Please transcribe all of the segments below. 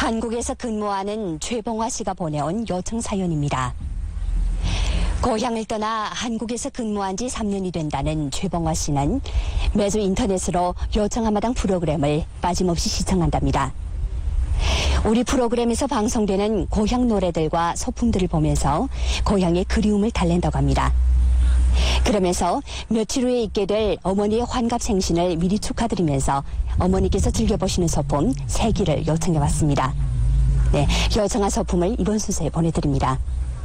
한국에서 근무하는 최봉화 씨가 보내온 요청 사연입니다. 고향을 떠나 한국에서 근무한 지 3년이 된다는 최봉화 씨는 매주 인터넷으로 요청 한마당 프로그램을 빠짐없이 시청한답니다. 우리 프로그램에서 방송되는 고향 노래들과 소품들을 보면서 고향의 그리움을 달랜다고 합니다. 그러면서 며칠 후에 있게 될 어머니의 환갑생신을 미리 축하드리면서 어머니께서 즐겨보시는 소품 3개를 요청해왔습니다. 네, 요청한 소품을 이번 순서에 보내드립니다.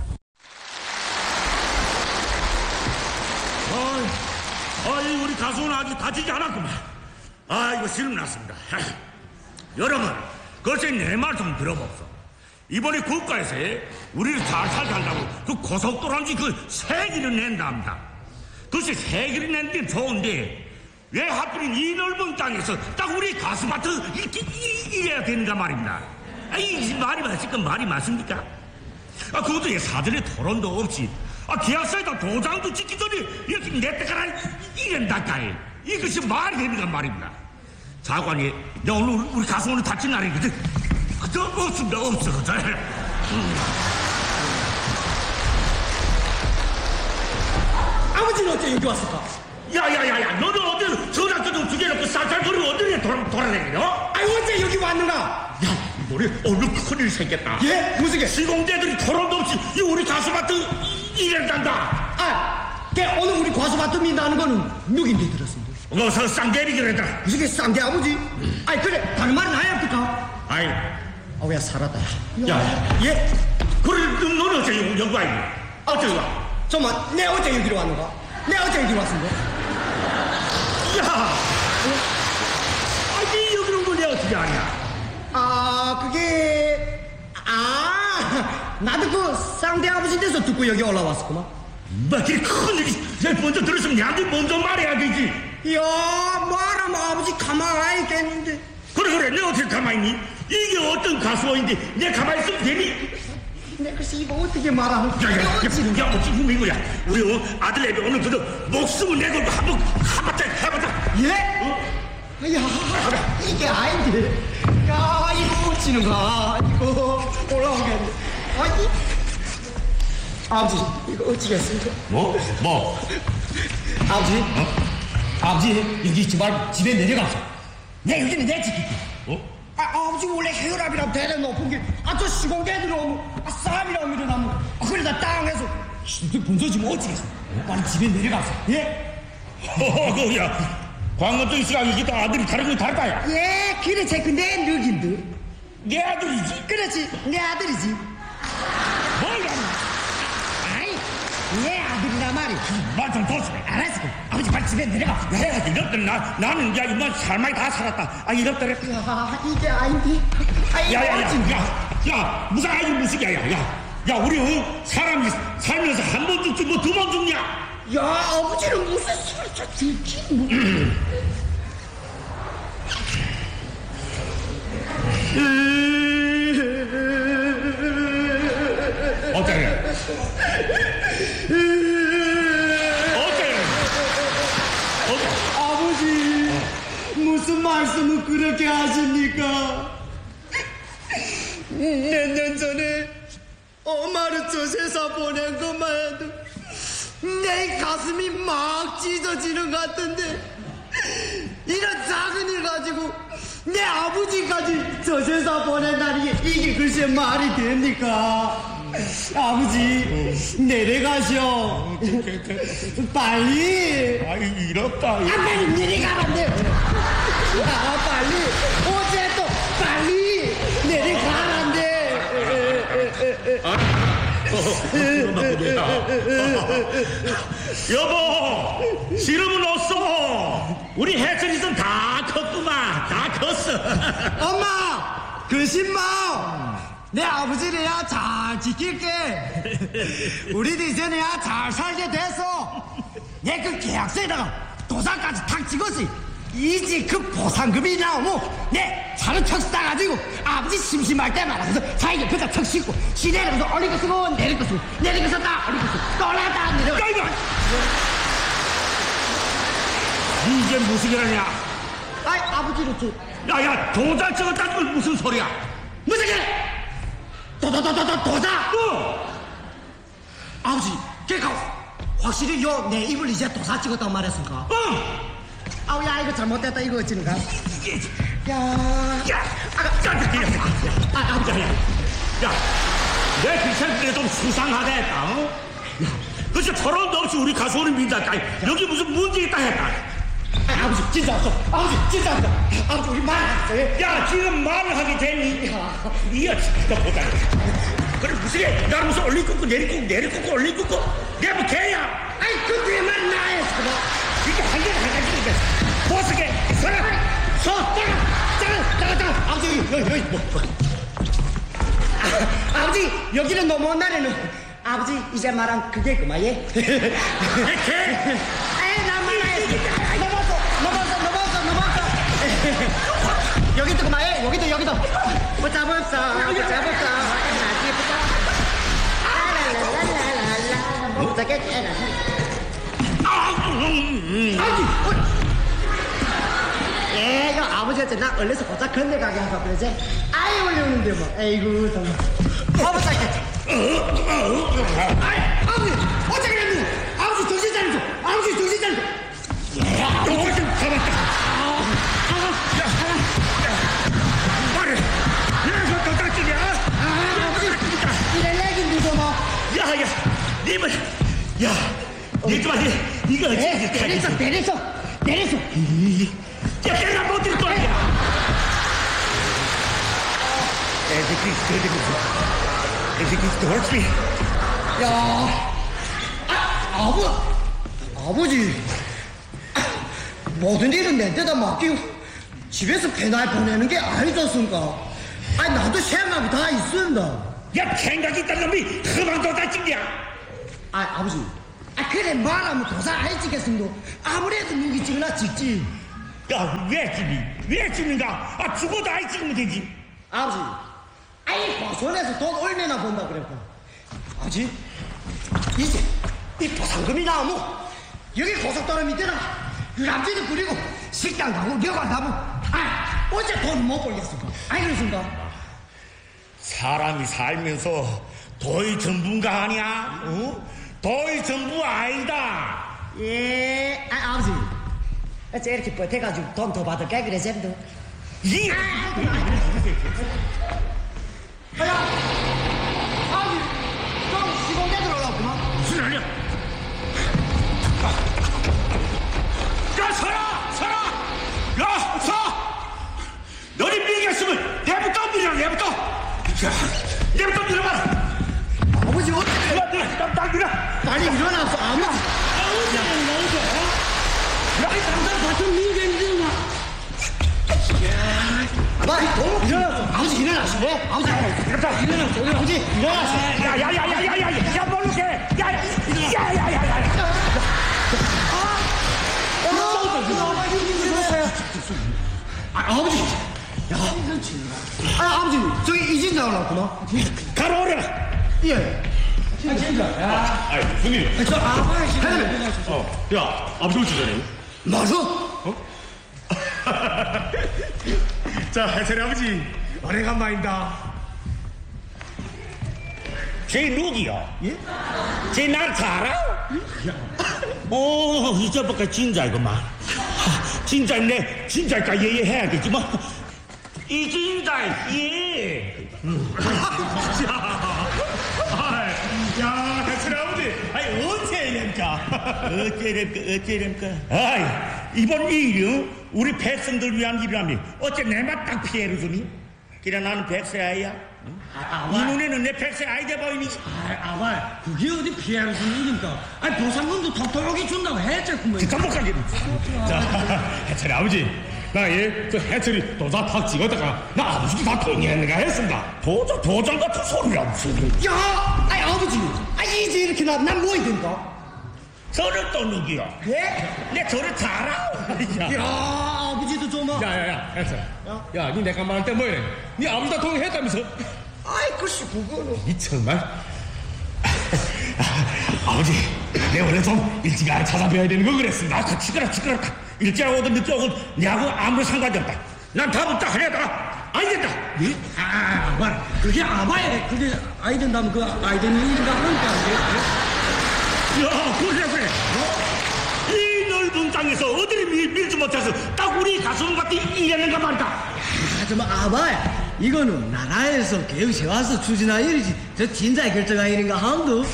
우리 가수는 아직 다치지 않았구만. 이거 실험났습니다. 여러분, 글쎄 내 말 좀 들어봅소. 이번에 국가에서 우리를 잘 살게 한다고 그 고속도로인지 그 세기를 낸답니다. 글쎄 세기를 낸 게 좋은데 왜 하필 이 넓은 땅에서 딱 우리 가수밭을 이래야 되는가 말입니다. 이 말이 맞습니까? 그것도 사전에 토론도 없이 계약서에다 도장도 찍기 전에 이렇게 내 때가라 이런다까. 이것이 말이 되는가 말입니다. 자관이 오늘 우리 가수 오늘 다친 날이거든. 그저 없습니다. 없어 그저. 아버지는 어째 여기 왔을까? 야야야야, 너는 어디 전화도 좀 두개놓고 쌀쌀거리고 어디에 돌아다니냐? 어째 여기 왔는가? 야, 우리 오늘 큰일 생겼다. 예? 무슨 게? 시공대들이 토론도 없이 이 우리 가수밭을 이런단다. 오늘 우리 과수밭을 민다는 거는 누군데 들었습니다? 어서 쌍대리기랬다. 무슨 게 쌍대 아버지? 그래 다른 말은 아예 없을까? 왜 살았다. 예? 그래 너는 어째 여기 와 있니? 어째 와? 잠깐만, 내 어째 여기로 왔는가? 내 어째 여기로 왔습니다. 네 여기로 온 거 내가 어떻게 아냐? 그게 나도 그 쌍대 아버지 돼서 듣고 여기 올라왔었구만. 그게 큰일이. 내가 먼저 들었으면 내한테 먼저 말해야 되지. 말하면 아버지 가만히 있겠는데. 그래 내가 어떻게 가만히 있니? 이게 어떤 가수인데 내가 가만히 있으면 되니? 내 글쎄 이거 어떻게 말하는 거야? 지금 이거야. 우리 아들내미 오늘 그저 목숨을 내걸고 한번 해보자. 예? 이게 아닌데. 이거 어찌는가? 이거 올라오겠네. 아버지, 이거 어찌겠습니까? 뭐? 아버지? 아버지, 여기 있지 말고 집에 내려가서. 여기는 내 집이지. 아버지 원래 혈압이랑 대대 높은 게, 저 시공대들 오면, 싸움이라고 일어나면, 그러다 땅에서 힘들 분서지면 어찌겠어. 빨리 집에 내려가서. 예? 야, 광원도 시간이기도 아들이 다른 거 다르다야. 그래, 내 늙인들. 내 아들이지? 그렇지, 내 아들이지. 뭐야? 내 아들이란 말이. 말 좀 둬서. 알았어. 아버지 빨리 집에 내려가. 이렇더니 나는 이만 살만히 다 살았다. 이렇더니. 이게 아닌데. 야, 무슨 아이 무식이야. 야, 우리 사람이 살면서 한 번 죽지 뭐 2번 죽냐? 아버지는 무슨 소리 저 듣기 어때? 아버지, 무슨 말씀을 그렇게 하십니까? 몇 년 전에 엄마를 저 세상 보낸 것만 해도 내 가슴이 막 찢어지는 것 같은데, 이런 작은 일 가지고 내 아버지까지 저 세상 보낸다는 게 이게 글쎄 말이 됩니까? 아버지, 내려가시오. 빨리. 이렇다. 빨리 내려가면 돼. 빨리. 어제 또 빨리 내려가면 돼. 여보, 지름은 없어. 우리 해천이선 다 컸구만. 다 컸어. 엄마, 근심마. 내 아버지를야 잘 지킬게. 우리도 이제는야 잘 살게 됐어. 내 그 계약서에다가 도장까지 탁 찍었어. 이제 그 보상금이 나오면 내 차를 턱 따가지고 아버지 심심할 때마다 그래서 자기 옆에다 턱 싣고 시내리면서 올릴 거 쓰고 내릴 거 쓰고 내릴 거 썼다 올릴 거 쓰고 또 올라갔다 내려. 이게 무슨 일이냐? 아버지를 줘. 야야, 도장 찍었다는 건 무슨 소리야? 무슨 일? 도사! 아버지, 걔가 확실히 내 입을 이제 도사 찍었단 말했습니까? 아우, 야, 이거 잘못됐다, 이거 어찌는가? 내 귀찮은데 좀 수상하다 했다. 그래서 서론도 없이 우리 가수는 민다까 여기 무슨 문제 있다 했다. 아버지, 진짜 없어. 아버지, 진짜 없어. 아버지, 우리 말하세요. 야, 지금 말을 하게 됐니? 이야, 진짜 보다. 그래, 무슨 게, 나는 무슨 올리고 내리고 올리고 내가 뭐 개야? 아이, 그 뒤에 말 나의 사고. 이게 한 개가 한 가지니까. 보스게, 잠깐. 아버지, 여기, 뭐. 아버지, 여기는 넘어온 날에는 아버지, 이제 말한 그게 그만, 예? 개? 에이, 난 말라야. 넘어왔어. 여기도 그만, 예? 여기도. 뭐 잡았어. 이거 아버지한테 나 얼려서 고작 건네가게 하자 그러지? 아이 올려오는데 뭐. 에이구 정말. 아버지 어떻게 그랬니? 아버지 정신 차리죠. 좀 잡았다. 말해. 내가 더 닦이냐? 이래 얘기 누구 뭐. 야, 님은, 니가 어찌 내렸어. 야, 내가 못 들 거야. 애새끼, 옳지. 야, 아버지, 모든 일은 내 데다 맡기고 집에서 배날 보내는 게 아니었습니까? 아니 나도 생각이 다 있습니다. 야, 생각이 있다는 놈이 그만 다 찍냐? 아버지, 그래 말하면 도사 안 찍겠습니다. 아무래도 누기 찍으나 찍지. 야, 왜 찍는가? 죽어도 아이 찍으면 되지. 아버지, 보선에서 돈 얼마나 번다 그랬고. 아버지, 이제 이 보상금이 나오면 여기 고속도로 밑에는 유람지도 그리고 식당 가고 여관 가면 어째 돈 못 벌겠습니까? 그렇습니까? 사람이 살면서 도의 전부인가 아니야? 도의 전부 아니다. 예, 아버지, 어째 이렇게 뻗해가지고 돈 더 받을까 그래 쌤도. 아버지, 좀 시골에 들어오려구나. 무슨 말이야? 야, 서라! 야, 너희 밀겠으면 내부터 밀어봐. 아버지 어떻게? 딱 밀어. 빨리 일어나서 아무. 일어났어. 아버지 일어나시네. 아버지 일어나서. 야, 모르게. 아버지. 아버지 저기 이진 나오놨구나. 가로오라. 예. 무슨 일? 저 아버지. 야, 아버지 오지 전에. 맞아? 자, 해철이 아버지, 오래간만입니다. 쟤 누구야? 예? 쟤 날 잘 알아? 이제부터 진짜이구만. 진짜인데, 진짜일까 예해야겠지만. 이 진짜, 예. 야, 해철이 아버지, 어째랍니까? 어째랍니까? 이번 일이 우리 백성들 위한 일이라며. 어째 내만 딱 피해를 주니? 그래, 나는 백세 아이야. 이 눈에는 내 백세 아이 돼 보이니? 그게 어디 피해를 주는 일입니까? 보상금도 톡톡하게 준다고 했지. 진짜 못 가겠네. 자, 해철이 아버지, 저 해철이 도자 팍 찍었다가 나 아버지도 다 동의했는가 했습니다. 도장 같은 소리야, 무슨. 야, 아버지, 이제 이렇게 난 뭐야 됩니까? 저를 또 누구야? 예? 내 저를 잘 알아. 야, 아버지도 좀 와. 야, 해철아. 야, 니 내가 말할 때 뭐이래? 니 아버지 다 동의했다면서? 글쎄 그거는. 이 정말? 아버지, 내 원래 좀 일찍 찾아뵈야 되는 거 그랬습니다. 시끄러. 일찍 오든 늦게 오든 내하고 아무 상관이 없다. 난 다음부터 하려다가 안 된다. 예? 아바 그게 아바야 그게 아이 된다면 그 아이 되는 일인가 그러니까 야, 그래. 이 넓은 땅에서 어디를 밀지 못해서 딱 우리 가수는 같이 일하는가 말이다. 하지만 아바야 이거는 나라에서 교육 세워서 추진한 일이지 저 진짜 결정한 일인가 한도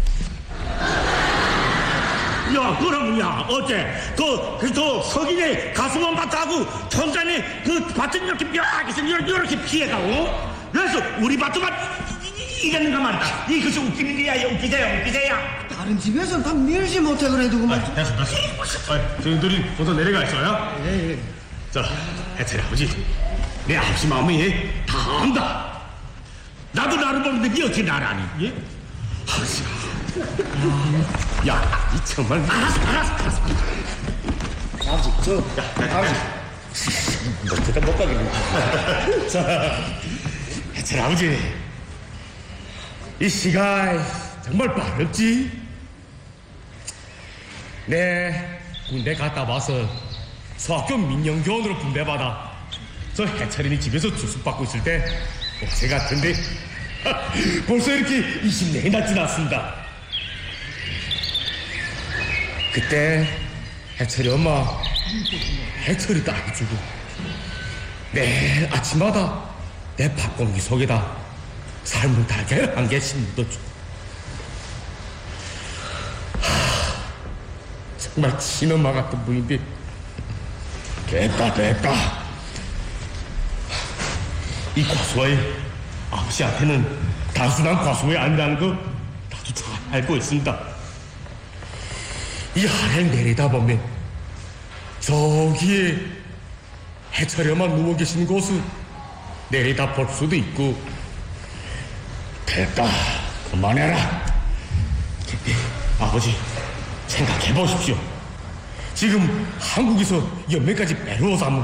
야, 그럼 야, 어째 저 석인의 가수만 밭하고 천장에 그 밭은 이렇게 뼈아기서 이렇게 피해가고 그래서 우리 밭만 이랬는가 말이다. 이것이 웃기는 게야, 웃기세야. 다른 집에서는 다 밀지 못해 그래도 그만 됐어. 저희들이 먼저 내려가 있어요. 예. 자, 해철이 아버지, 내 아버지 마음이 다 안다. 나도 나를 보는데 니 어찌 나를 아니? 예? 야, 이 정말. 알았어. 아버지 아버지 너 그때 못 가겠네. 자, 해철 아버지, 이 시간 정말 빠르지? 네, 군대 갔다 와서 소학교 민영교원으로 분배받아 저 해철이니 집에서 주습받고 있을 때 어제 같은데 벌써 이렇게 20년이나 지났습니다. 그때 해철이 엄마 해철이 딸이 주고 매일 아침마다 내 밥공기 속에다 삶은 달걀 한 개씩 묻어주고 정말 친엄마 같은 분인데 됐다 이 과수와의 아버지한테는 단순한 과수의 아니라는 거 나도 잘 알고 있습니다. 이 하늘 내려다보면 저기에 해철이만 누워 계신 곳을 내려다 볼 수도 있고 됐다 그만해라. 아버지 생각해 보십시오. 지금 한국에서 연매까지 배로 삼은